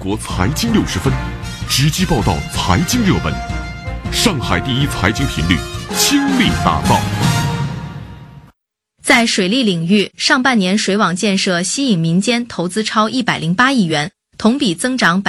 国财经60分，直击报道财经热门，上海第一财经频率倾力打造。 在水利领域，上半年水网建设吸引民间投资超108亿元，同比增长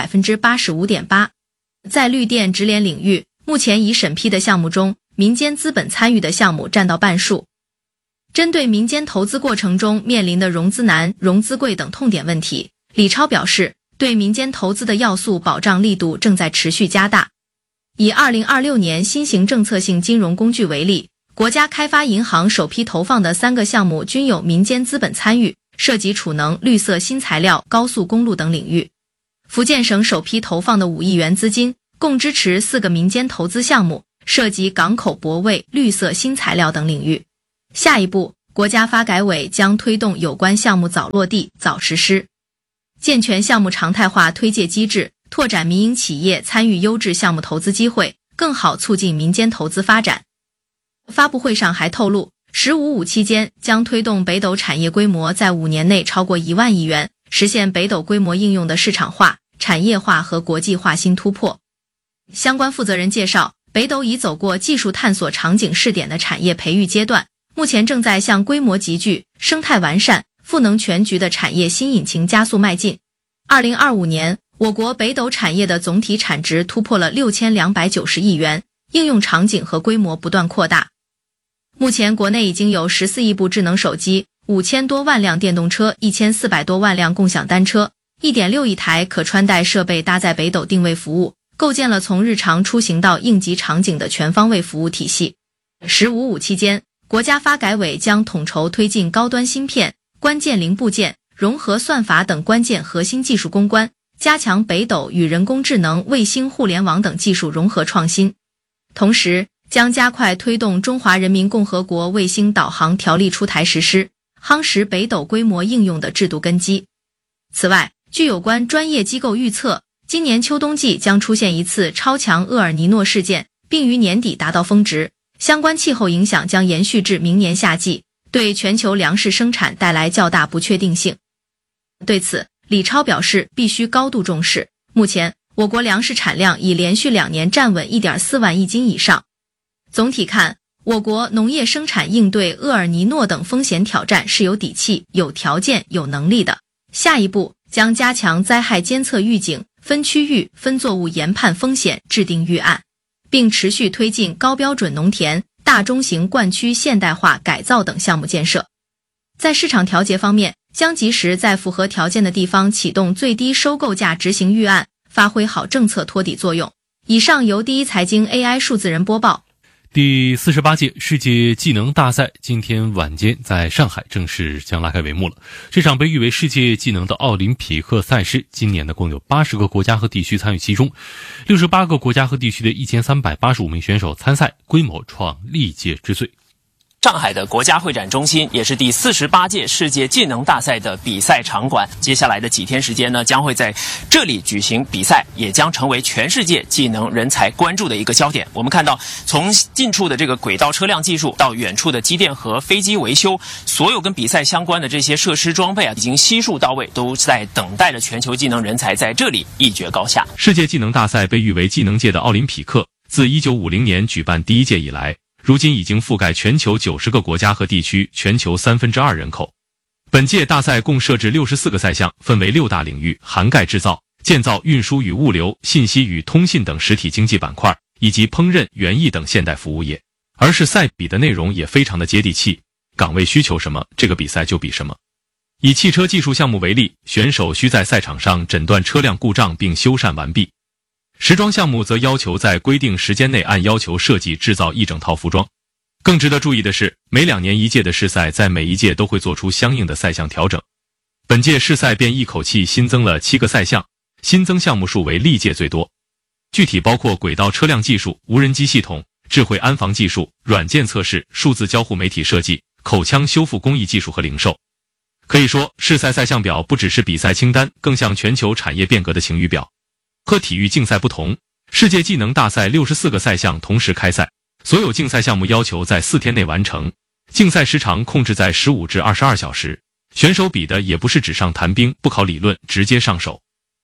85.8%。在绿电直联领域，目前已审批的项目中，民间资本参与的项目占到半数。针对民间投资过程中面临的融资难、融资贵等痛点问题，李超表示，对民间投资的要素保障力度正在持续加大。以2026年新型政策性金融工具为例，国家开发银行首批投放的3个项目均有民间资本参与，涉及储能、绿色新材料、高速公路等领域。福建省首批投放的5亿元资金，共支持4个民间投资项目，涉及港口泊位、绿色新材料等领域。下一步，国家发改委将推动有关项目早落地、早实施，健全项目常态化推介机制，拓展民营企业参与优质项目投资机会，更好促进民间投资发展。发布会上还透露，“15+5”期间将推动北斗产业规模在5年内超过1万亿元，实现北斗规模应用的市场化、产业化和国际化新突破。相关负责人介绍，北斗已走过技术探索场景试点的产业培育阶段，目前正在向规模集聚、生态完善、赋能全局的产业新引擎加速迈进。2025年，我国北斗产业的总体产值突破了6290亿元，应用场景和规模不断扩大。目前国内已经有14亿部智能手机、5000多万辆电动车、1400多万辆共享单车、1.6亿台可穿戴设备搭载北斗定位服务，构建了从日常出行到应急场景的全方位服务体系。“15+5”期间，国家发改委将统筹推进高端芯片、关键零部件、融合算法等关键核心技术攻关，加强北斗与人工智能、卫星互联网等技术融合创新。同时，将加快推动《中华人民共和国卫星导航条例》出台实施，夯实北斗规模应用的制度根基。此外，据有关专业机构预测，今年秋冬季将出现一次超强厄尔尼诺事件，并于年底达到峰值，相关气候影响将延续至明年夏季，对全球粮食生产带来较大不确定性。对此，李超表示必须高度重视。目前，我国粮食产量已连续2年站稳 1.4 万亿斤以上。总体看，我国农业生产应对厄尔尼诺等风险挑战是有底气、有条件、有能力的。下一步将加强灾害监测预警、分区域、分作物研判风险，制定预案，并持续推进高标准农田、大中型灌区现代化改造等项目建设。在市场调节方面，将及时在符合条件的地方启动最低收购价执行预案，发挥好政策托底作用。以上由第一财经 AI 数字人播报。 第48届世界技能大赛今天晚间在上海正式将拉开帷幕了。这场被誉为世界技能的奥林匹克赛事，今年共有80个国家和地区参与其中，68个国家和地区的1385名选手参赛，规模创历届之最。 上海的国家会展中心也是第48届世界技能大赛的比赛场馆。接下来的几天时间呢，将会在这里举行比赛，也将成为全世界技能人才关注的一个焦点。我们看到，从近处的这个轨道车辆技术到远处的机电和飞机维修，所有跟比赛相关的这些设施装备已经悉数到位，都在等待着全球技能人才在这里一决高下。 世界技能大赛被誉为技能界的奥林匹克，自1950年举办第一届以来，如今已经覆盖全球90个国家和地区，全球2/3人口。本届大赛共设置64个赛项，分为6大领域，涵盖制造、建造、运输与物流、信息与通信等实体经济板块，以及烹饪、园艺等现代服务业。而是赛比的内容也非常的接地气，岗位需求什么，这个比赛就比什么。以汽车技术项目为例，选手需在赛场上诊断车辆故障并修缮完毕。时装项目则要求在规定时间内按要求设计制造一整套服装。更值得注意的是，每2年一届的世赛在每一届都会做出相应的赛项调整。本届世赛便一口气新增了7个赛项，新增项目数为历届最多。具体包括轨道车辆技术、无人机系统、智慧安防技术、软件测试、数字交互媒体设计、口腔修复工艺技术和零售。可以说，世赛赛项表不只是比赛清单，更像全球产业变革的晴雨表。和体育竞赛不同，世界技能大赛64个赛项同时开赛，所有竞赛项目要求在4天内完成，竞赛时长控制在15至22小时。选手比的也不是纸上谈兵，不考理论，直接上手。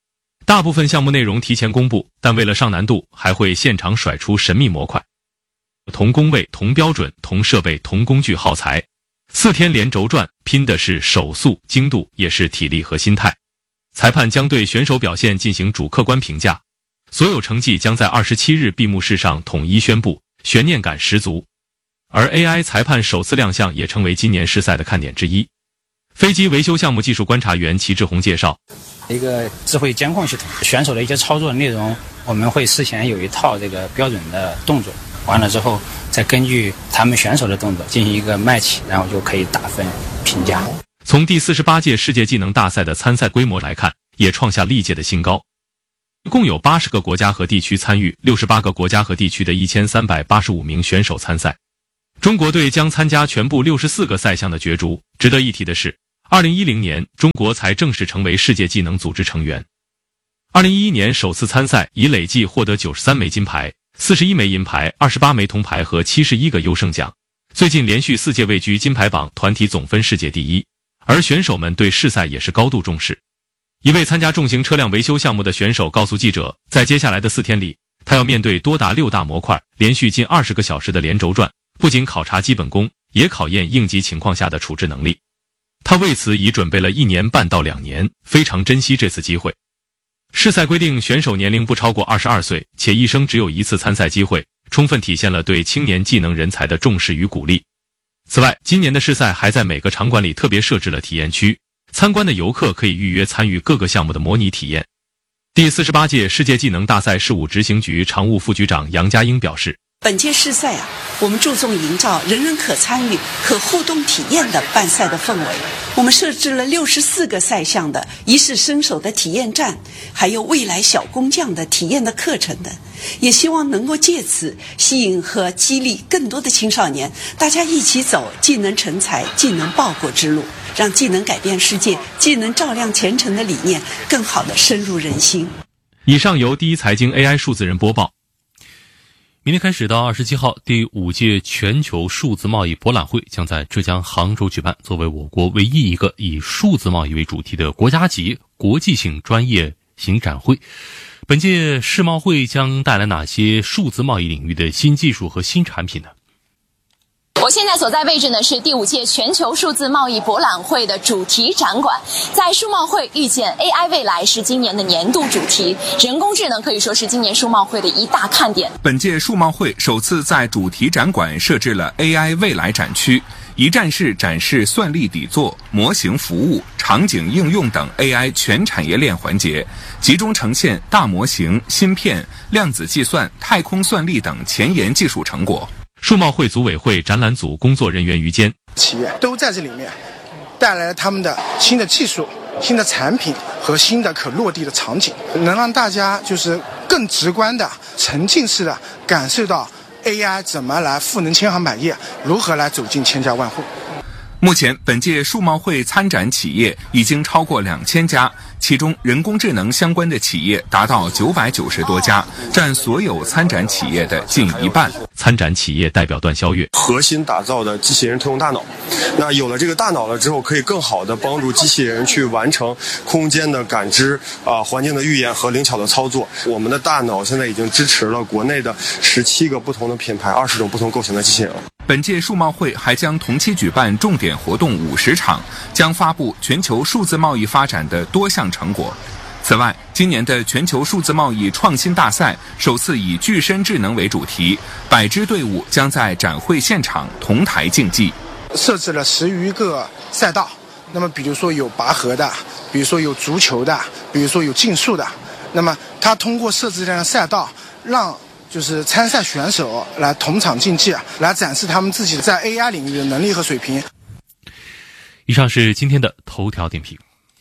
大部分项目内容提前公布，但为了上难度，还会现场甩出神秘模块。同工位、同标准、同设备、同工具耗材，4天连轴转，拼的是手速、精度，也是体力和心态。裁判将对选手表现进行主客观评价，所有成绩将在27日闭幕式上统一宣布，悬念感十足。而 AI 裁判首次亮相也成为今年试赛的看点之一。飞机维修项目技术观察员齐志宏介绍， 一个智慧监控系统，选手的一些操作内容，我们会事前有一套这个标准的动作，完了之后再根据他们选手的动作进行一个match，然后就可以打分评价。 从第48届世界技能大赛的参赛规模来看，也创下历届的新高。共有80个国家和地区参与，68个国家和地区的1385名选手参赛。中国队将参加全部64个赛项的角逐。值得一提的是，2010年中国才正式成为世界技能组织成员。2011年首次参赛，已累计获得93枚金牌、41枚银牌、28枚铜牌和71个优胜奖。最近连续4届位居金牌榜团体总分世界第一。而选手们对试赛也是高度重视。一位参加重型车辆维修项目的选手告诉记者，在接下来的4天里，他要面对多达6大模块，连续近20个小时的连轴转，不仅考察基本功，也考验应急情况下的处置能力。他为此已准备了1年半到2年，非常珍惜这次机会。试赛规定选手年龄不超过22岁，且一生只有1次参赛机会，充分体现了对青年技能人才的重视与鼓励。此外，今年的试赛还在每个场馆里特别设置了体验区，参观的游客可以预约参与各个项目的模拟体验。第48届世界技能大赛事务执行局常务副局长杨家英表示， 本届试赛我们注重营造人人可参与、可互动体验的办赛的氛围。我们设置了64个赛项的一试身手的体验站，还有未来小工匠的体验的课程等，也希望能够借此吸引和激励更多的青少年，大家一起走技能成才、技能报国之路，让技能改变世界、技能照亮前程的理念更好地深入人心。 以上由第一财经 AI 数字人播报。 明天开始到27号，第5届全球数字贸易博览会将在浙江杭州举办，作为我国唯一一个以数字贸易为主题的国家级国际性专业型展会。本届世贸会将带来哪些数字贸易领域的新技术和新产品呢？ 我现在所在位置呢是第5届全球数字贸易博览会的主题展馆，在数贸会遇见 AI 未来是今年的年度主题，人工智能可以说是今年数贸会的一大看点。 本届数贸会首次在主题展馆设置了 AI 未来展区，一站式展示算力底座、模型服务、场景应用等 AI 全产业链环节，集中呈现大模型、芯片、量子计算、太空算力等前沿技术成果。 数贸会组委会展览组工作人员于坚， 企业都在这里面带来了他们的新的技术、新的产品和新的可落地的场景，能让大家就是更直观的、沉浸式的感受到 AI 怎么来赋能千行百业，如何来走进千家万户。 目前，本届数贸会参展企业已经超过2000家，其中人工智能相关的企业达到990多家，占所有参展企业的近一半。 参展企业代表段肖月， 核心打造的机器人通用大脑，那有了这个大脑了之后，可以更好的帮助机器人去完成空间的感知、环境的预言和灵巧的操作。我们的大脑现在已经支持了国内的17个不同的品牌、20种不同构型的机器人了。 本届数贸会还将同期举办重点活动50场，将发布全球数字贸易发展的多项成果。此外，今年的全球数字贸易创新大赛首次以具身智能为主题，100支队伍将在展会现场同台竞技。 设置了10余个赛道，那么比如说有拔河的，比如说有足球的，比如说有竞速的，那么它通过设置这样的赛道，让就是参赛选手来同场竞技，来展示他们自己在 AI 领域的能力和水平。 以上是今天的头条点评。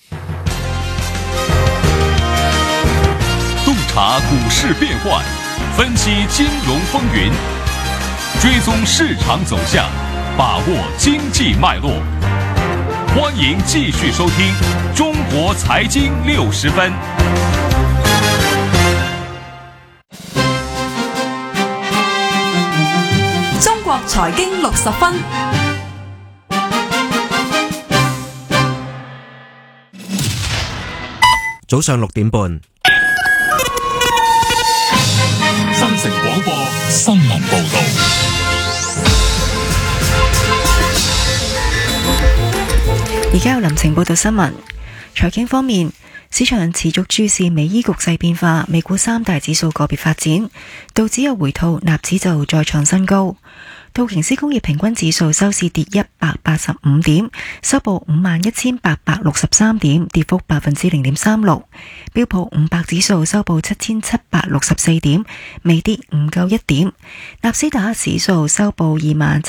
洞察股市变幻，分析金融风云，追踪市场走向，把握经济脉络。欢迎继续收听《中国财经60分》。 中國財經60分， 早上6點半， 新城廣播新聞報道。 而家有林晴報道新聞。財經方面，市場持續注視美伊局勢變化，美股三大指數個別發展，道指有回吐，納指就再創新高。道瓊斯工業平均指數收市跌185點，收報51,863點，跌幅0.36%。標普500指數收報7,764點，微跌唔夠1點。納斯達克指數收報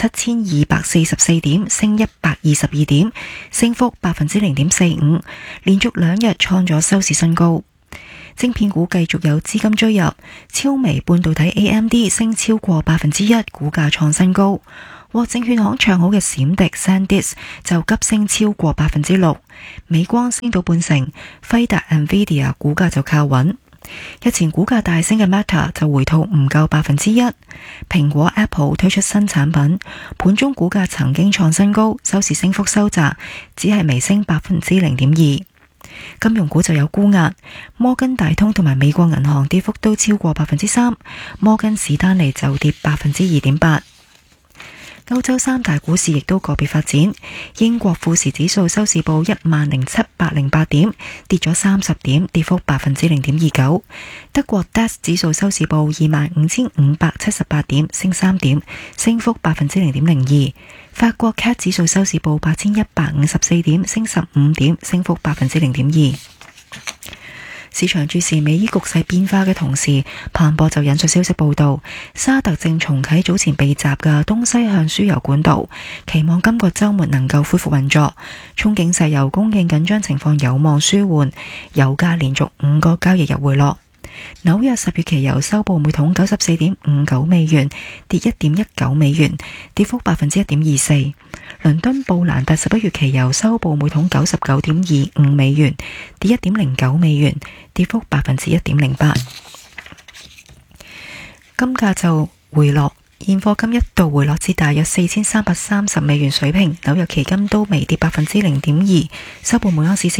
27,244點，升122點，升幅0.45%，連續2日創咗收市新高。晶片股繼續有資金追入，超微半導體 AMD 升超過1%，股價創新高。獲證券行唱好嘅閃迪 SanDisk 就急升超過6%，美光升到半成，輝達 NVIDIA 股價就靠穩。日前股價大升嘅 Meta 就回吐唔夠1%。蘋果 Apple 推出新產品，盤中股價曾經創新高，收市升幅收窄，只係微升0.2%。金融股就有沽壓，摩根大通同埋美國銀行跌幅都超過3%，摩根士丹利就跌2.8%。歐洲三大股市亦都個別發展，英國富時指數收市報10,708點，跌咗30點，跌幅0.29%。德國 DAX 指數收市報25,578點，升3點，升幅0.02%。法國 CAC 指數收市報8,154點，升15點，升幅0.2%。市場注視美伊局勢變化嘅同時，彭博就引述消息報道，沙特正重啟早前被襲嘅東西向輸油管道，期望今個週末能夠恢復運作，憧憬石油供應緊張情況有望舒緩，油價連續5個交易日回落。紐約10月期油收報每桶94.59美元，跌1.19美元，跌幅1.24%。倫敦布蘭特11月期油收報每桶99.25美元，跌1.09美元，跌幅1.08%。金價就回落，現貨金一度回落至大約4,330美元水平，紐約期金都微跌0.2%，收報每盎司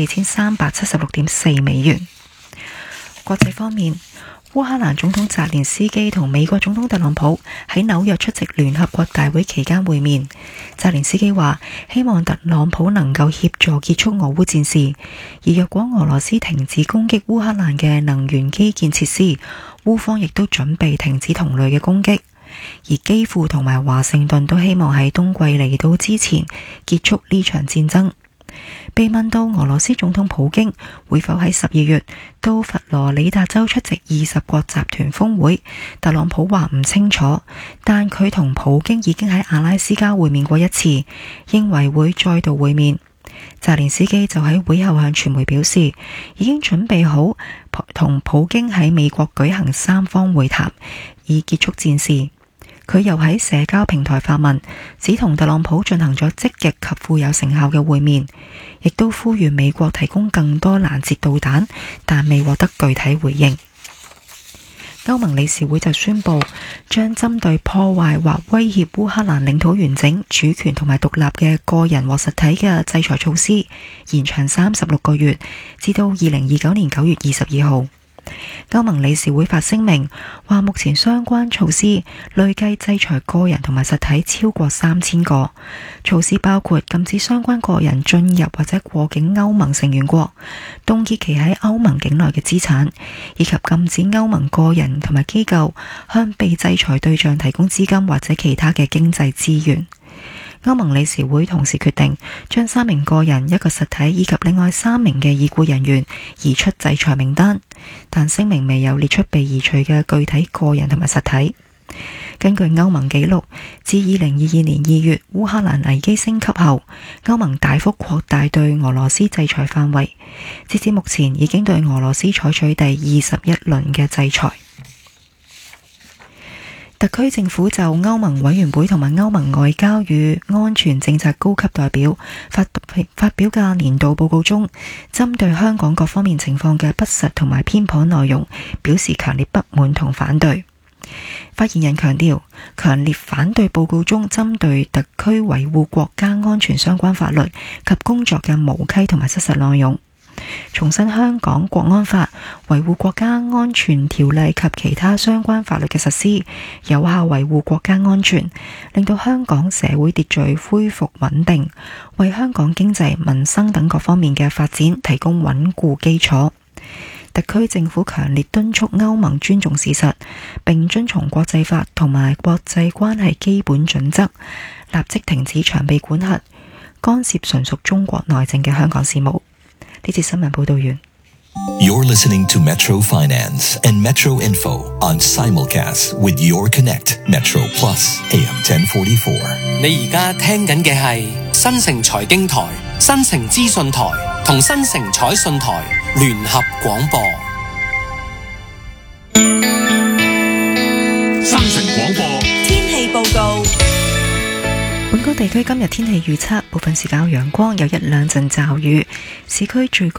4,376.4美元。國際方面，烏克蘭總統澤連斯基同美國總統特朗普喺紐約出席聯合國大會期間會面。澤連斯基話希望特朗普能夠協助結束俄烏戰事，而若果俄羅斯停止攻擊烏克蘭嘅能源基建設施，烏方亦都準備停止同類嘅攻擊。而基輔同埋華盛頓都希望喺冬季嚟到之前結束呢場戰爭。被問到俄羅斯總統普京會否喺12月到佛羅里達州出席20國集團峰會，特朗普話唔清楚，但佢同普京已經喺阿拉斯加會面過一次，認為會再度會面。澤連斯基就喺會後向傳媒表示，已經準備好同普京喺美國舉行3方會談，以結束戰事。佢又喺社交平台發文，只同特朗普進行咗積極及富有成效嘅會面，亦都呼籲美國提供更多攔截導彈，但未獲得具體回應。歐盟理事會就宣布，將針對破壞或威脅烏克蘭領土完整、主權同埋獨立嘅個人或實體嘅制裁措施延長36個月，至到2029年9月22號。歐盟理事會發聲明話，目前相關措施累計制裁個人同埋實體超過3000個，措施包括禁止相關個人進入或者過境歐盟成員國，凍結其喺歐盟境內嘅資產，以及禁止歐盟個人同埋機構向被制裁對象提供資金或者其他嘅經濟資源。歐盟理事會同時決定將3名個人、1個實體以及另外3名嘅已故人員移出制裁名單，但聲明未有列出被移除嘅具體個人同埋實體。根據歐盟記錄，自2022年2月烏克蘭危機升級後，歐盟大幅擴大對俄羅斯制裁範圍，截至目前已經對俄羅斯採取第21輪嘅制裁。特區政府就歐盟委員會同埋歐盟外交與安全政策高級代表發表嘅年度報告中，針對香港各方面情況嘅不實同埋偏頗內容，表示強烈不滿同反對。發言人強調，強烈反對報告中針對特區維護國家安全相關法律及工作嘅無稽同埋失實內容。 重申香港國安法、維護國家安全條例及其他相關法律嘅實施，有效維護國家安全，令到香港社會秩序恢復穩定，為香港經濟、民生等各方面嘅發展提供穩固基礎。特區政府強烈敦促歐盟尊重事實，並遵從國際法同埋國際關係基本準則，立即停止長臂管轄、干涉純屬中國內政嘅香港事務。呢節新聞報道完。 You're listening to Metro Finance and Metro Info on simulcast with Your Connect Metro Plus AM 1044。 你而家聽緊嘅係新城財經台、新城資訊台同新城彩訊台聯合廣播。 新城廣播天氣報告。 本港地區今日天氣預測，部分時間有陽光，有一兩陣驟雨。市區最高